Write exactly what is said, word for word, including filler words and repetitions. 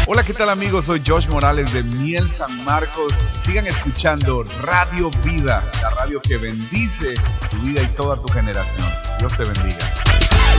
Hola, ¿qué tal amigos? Soy Josh Morales de Miel San Marcos. Sigan escuchando Radio Vida, la radio que bendice tu vida y toda tu generación. Dios te bendiga.